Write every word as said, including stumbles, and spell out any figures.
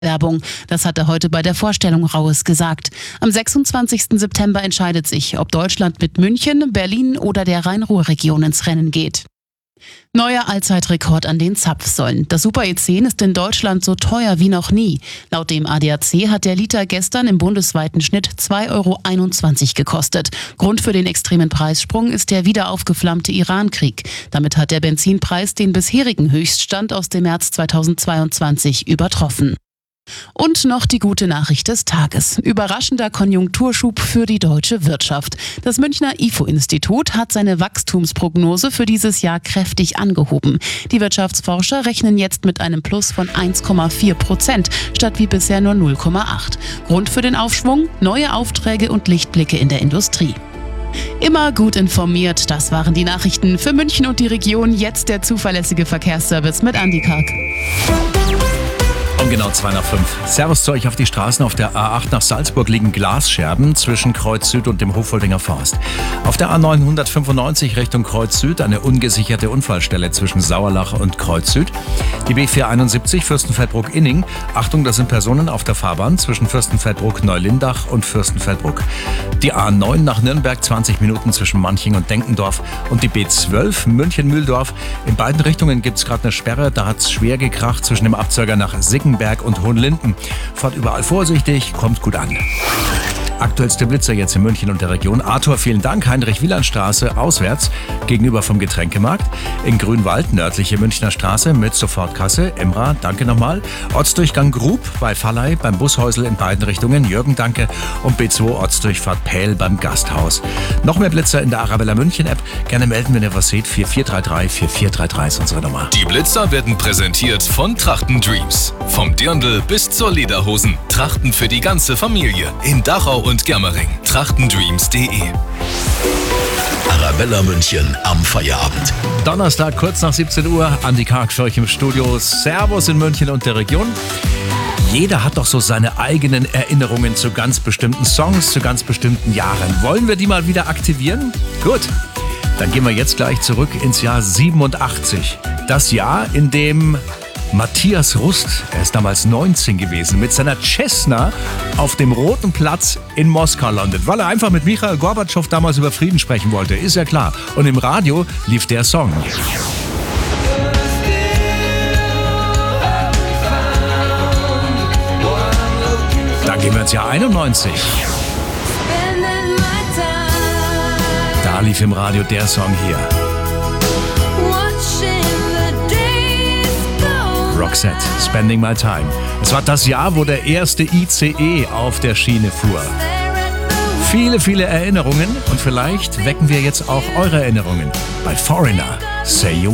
Werbung. Das hat er heute bei der Vorstellung Raues gesagt. Am sechsundzwanzigsten September entscheidet sich, ob Deutschland mit München, Berlin oder der Rhein-Ruhr-Region ins Rennen geht. Neuer Allzeitrekord an den Zapfsäulen. Das Super E zehn ist in Deutschland so teuer wie noch nie. Laut dem A D A C hat der Liter gestern im bundesweiten Schnitt zwei Euro einundzwanzig gekostet. Grund für den extremen Preissprung ist der wieder aufgeflammte Iran-Krieg. Damit hat der Benzinpreis den bisherigen Höchststand aus dem März zweitausendzweiundzwanzig übertroffen. Und noch die gute Nachricht des Tages. Überraschender Konjunkturschub für die deutsche Wirtschaft. Das Münchner I F O-Institut hat seine Wachstumsprognose für dieses Jahr kräftig angehoben. Die Wirtschaftsforscher rechnen jetzt mit einem Plus von eins Komma vier Prozent statt wie bisher nur null Komma acht. Grund für den Aufschwung? Neue Aufträge und Lichtblicke in der Industrie. Immer gut informiert, das waren die Nachrichten für München und die Region. Jetzt der zuverlässige Verkehrsservice mit Andi Karg. Um genau zwei nach fünf. Servus zu euch auf die Straßen. Auf der A acht nach Salzburg liegen Glasscherben zwischen Kreuz Süd und dem Hochfoldinger Forst. Auf der A neunhundertfünfundneunzig Richtung Kreuz Süd eine ungesicherte Unfallstelle zwischen Sauerlach und Kreuz Süd. Die B vierhunderteinundsiebzig Fürstenfeldbruck-Inning. Achtung, da sind Personen auf der Fahrbahn zwischen Fürstenfeldbruck-Neulindach und Fürstenfeldbruck. Die A neun nach Nürnberg zwanzig Minuten zwischen Manching und Denkendorf. Und die B zwölf München-Mühldorf. In beiden Richtungen gibt es gerade eine Sperre. Da hat es schwer gekracht zwischen dem Abzweiger nach Sicken und Hohenlinden. Fahrt überall vorsichtig, kommt gut an. Aktuellste Blitzer jetzt in München und der Region. Arthur, vielen Dank. Heinrich-Wieland-Straße auswärts gegenüber vom Getränkemarkt. In Grünwald, nördliche Münchner Straße mit Sofortkasse. Emra, danke nochmal. Ortsdurchgang Grub bei Valley, beim Bushäusl in beiden Richtungen. Jürgen, danke. Und B zwei Ortsdurchfahrt Pähl beim Gasthaus. Noch mehr Blitzer in der Arabella München App. Gerne melden, wenn ihr was seht. vier vier drei drei vier vier drei drei ist unsere Nummer. Die Blitzer werden präsentiert von Trachten Dreams. Vom Dirndl bis zur Lederhosen. Trachten für die ganze Familie. In Dachau und Germering. trachtendreams punkt de. Arabella München am Feierabend. Donnerstag, kurz nach siebzehn Uhr. Andi Karg für euch im Studio. Servus in München und der Region. Jeder hat doch so seine eigenen Erinnerungen zu ganz bestimmten Songs, zu ganz bestimmten Jahren. Wollen wir die mal wieder aktivieren? Gut, dann gehen wir jetzt gleich zurück ins Jahr siebenundachtzig. Das Jahr, in dem Matthias Rust, er ist damals neunzehn gewesen, mit seiner Cessna auf dem Roten Platz in Moskau landet, weil er einfach mit Michail Gorbatschow damals über Frieden sprechen wollte, ist ja klar. Und im Radio lief der Song. Dann gehen wir ins Jahr einundneunzig. Da lief im Radio der Song hier. Roxette, Spending My Time. Es war das Jahr, wo der erste I C E auf der Schiene fuhr. Viele, viele Erinnerungen und vielleicht wecken wir jetzt auch eure Erinnerungen bei Foreigner. Say You.